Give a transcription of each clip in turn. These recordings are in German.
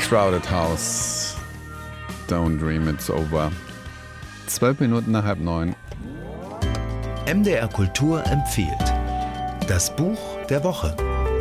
Shrouded House. Don't dream it's over. 12 Minuten nach 8:30. MDR Kultur empfiehlt das Buch der Woche.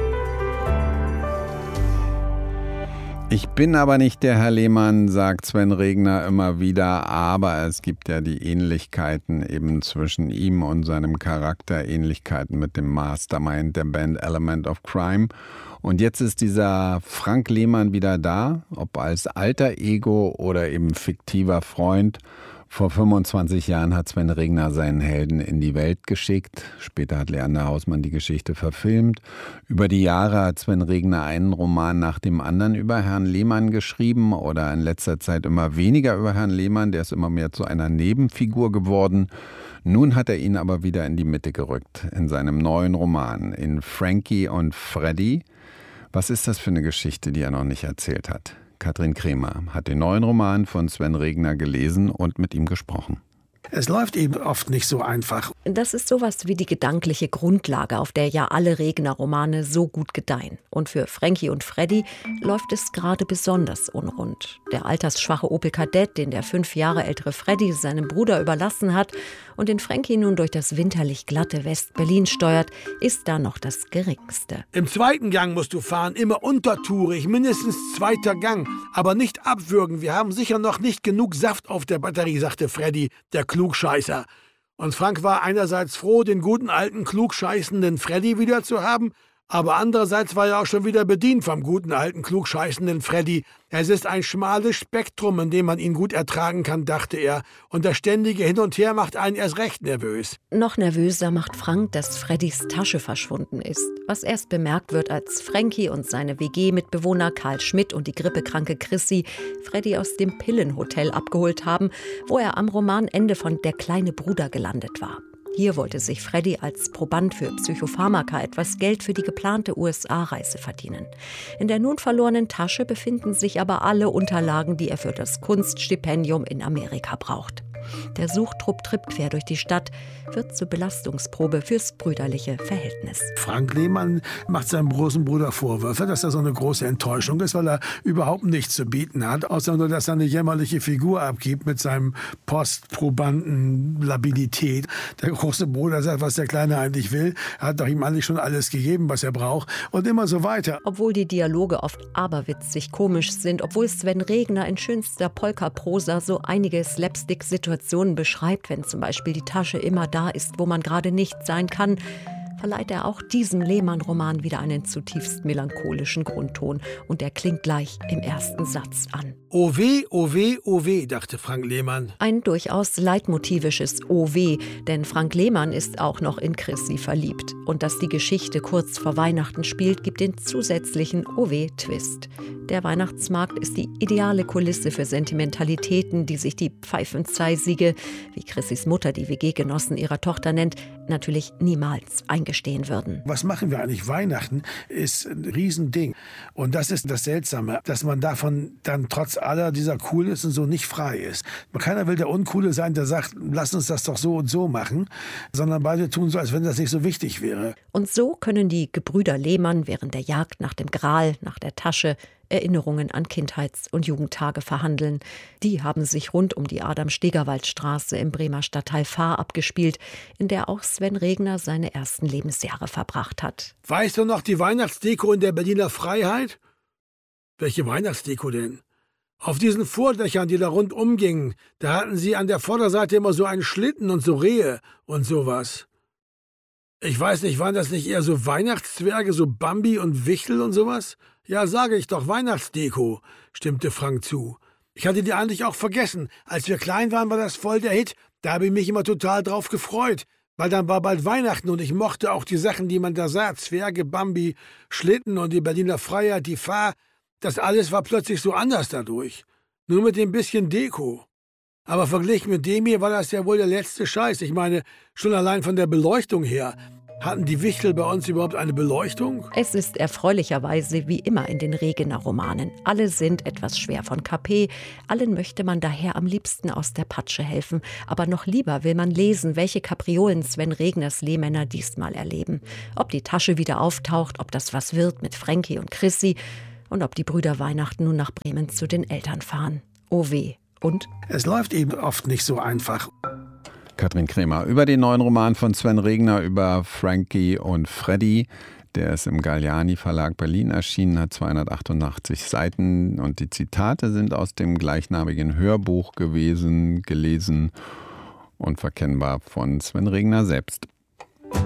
Ich bin aber nicht der Herr Lehmann, sagt Sven Regner immer wieder, aber es gibt ja die Ähnlichkeiten eben zwischen ihm und seinem Charakter, Ähnlichkeiten mit dem Mastermind der Band Element of Crime. Und jetzt ist dieser Frank Lehmann wieder da, ob als alter Ego oder eben fiktiver Freund. Vor 25 Jahren hat Sven Regner seinen Helden in die Welt geschickt. Später hat Leander Hausmann die Geschichte verfilmt. Über die Jahre hat Sven Regner einen Roman nach dem anderen über Herrn Lehmann geschrieben oder in letzter Zeit immer weniger über Herrn Lehmann. Der ist immer mehr zu einer Nebenfigur geworden. Nun hat er ihn aber wieder in die Mitte gerückt in seinem neuen Roman, in Frankie und Freddy. Was ist das für eine Geschichte, die er noch nicht erzählt hat? Katrin Kremer hat den neuen Roman von Sven Regner gelesen und mit ihm gesprochen. Es läuft eben oft nicht so einfach. Das ist sowas wie die gedankliche Grundlage, auf der ja alle Regner-Romane so gut gedeihen. Und für Frankie und Freddy läuft es gerade besonders unrund. Der altersschwache Opel Kadett, den der 5 Jahre ältere Freddy seinem Bruder überlassen hat und den Frankie nun durch das winterlich glatte West-Berlin steuert, ist da noch das Geringste. Im 2. Gang musst du fahren, immer untertourig, mindestens 2. Gang. Aber nicht abwürgen, wir haben sicher noch nicht genug Saft auf der Batterie, sagte Freddy, der Klugscheißer. Und Frank war einerseits froh, den guten alten klugscheißenden Freddy wieder zu haben, aber andererseits war er auch schon wieder bedient vom guten alten klugscheißenden Freddy. Es ist ein schmales Spektrum, in dem man ihn gut ertragen kann, dachte er. Und das ständige Hin und Her macht einen erst recht nervös. Noch nervöser macht Frank, dass Freddys Tasche verschwunden ist. Was erst bemerkt wird, als Frankie und seine WG-Mitbewohner Karl Schmidt und die grippekranke Chrissy Freddy aus dem Pillenhotel abgeholt haben, wo er am Romanende von Der kleine Bruder gelandet war. Hier wollte sich Freddy als Proband für Psychopharmaka etwas Geld für die geplante USA-Reise verdienen. In der nun verlorenen Tasche befinden sich aber alle Unterlagen, die er für das Kunststipendium in Amerika braucht. Der Suchtrupp trippt quer durch die Stadt, wird zur Belastungsprobe fürs brüderliche Verhältnis. Frank Lehmann macht seinem großen Bruder Vorwürfe, dass er so eine große Enttäuschung ist, weil er überhaupt nichts zu bieten hat, außer nur, dass er eine jämmerliche Figur abgibt mit seinem Postprobanden-Labilität. Der große Bruder sagt, was der Kleine eigentlich will. Er hat doch ihm eigentlich schon alles gegeben, was er braucht und immer so weiter. Obwohl die Dialoge oft aberwitzig komisch sind, obwohl Sven Regner in schönster Polka-Prosa so einige Slapstick-Situationen beschreibt, wenn zum Beispiel die Tasche immer da ist, wo man gerade nicht sein kann, verleiht er auch diesem Lehmann-Roman wieder einen zutiefst melancholischen Grundton. Und er klingt gleich im ersten Satz an. Oh weh, oh weh, oh weh, dachte Frank Lehmann. Ein durchaus leitmotivisches Oh weh, denn Frank Lehmann ist auch noch in Chrissy verliebt. Und dass die Geschichte kurz vor Weihnachten spielt, gibt den zusätzlichen Oh weh Twist. Der Weihnachtsmarkt ist die ideale Kulisse für Sentimentalitäten, die sich die Pfeifenzeisige, wie Chrissys Mutter die WG-Genossen ihrer Tochter nennt, natürlich niemals eingestehen würden. Was machen wir eigentlich? Weihnachten ist ein Riesending. Und das ist das Seltsame, dass man davon dann trotz aller dieser Coolness und so nicht frei ist. Keiner will der Uncoole sein, der sagt, lass uns das doch so und so machen, sondern beide tun so, als wenn das nicht so wichtig wäre. Und so können die Gebrüder Lehmann während der Jagd nach dem Gral, nach der Tasche, Erinnerungen an Kindheits- und Jugendtage verhandeln. Die haben sich rund um die Adam-Stegerwald-Straße im Bremer Stadtteil Fahr abgespielt, in der auch Sven Regner seine ersten Lebensjahre verbracht hat. Weißt du noch die Weihnachtsdeko in der Berliner Freiheit? Welche Weihnachtsdeko denn? Auf diesen Vordächern, die da rundum gingen, da hatten sie an der Vorderseite immer so einen Schlitten und so Rehe und sowas. Ich weiß nicht, waren das nicht eher so Weihnachtszwerge, so Bambi und Wichtel und sowas? Ja, sage ich doch, Weihnachtsdeko, stimmte Frank zu. Ich hatte die eigentlich auch vergessen. Als wir klein waren, war das voll der Hit. Da habe ich mich immer total drauf gefreut, weil dann war bald Weihnachten und ich mochte auch die Sachen, die man da sah. Zwerge, Bambi, Schlitten und die Berliner Freiheit, die Fahr. Das alles war plötzlich so anders dadurch. Nur mit dem bisschen Deko. Aber verglichen mit dem hier war das ja wohl der letzte Scheiß. Ich meine, schon allein von der Beleuchtung her. Hatten die Wichtel bei uns überhaupt eine Beleuchtung? Es ist erfreulicherweise wie immer in den Regener-Romanen. Alle sind etwas schwer von KP, allen möchte man daher am liebsten aus der Patsche helfen. Aber noch lieber will man lesen, welche Kapriolen Sven Regners Lehmänner diesmal erleben. Ob die Tasche wieder auftaucht, ob das was wird mit Frankie und Chrissy. und ob die Brüder Weihnachten nun nach Bremen zu den Eltern fahren. Oh weh. Und? Es läuft eben oft nicht so einfach. Katrin Kremer über den neuen Roman von Sven Regner über Frankie und Freddy. Der ist im Galliani Verlag Berlin erschienen, hat 288 Seiten und die Zitate sind aus dem gleichnamigen Hörbuch gewesen, gelesen und verkennbar von Sven Regner selbst.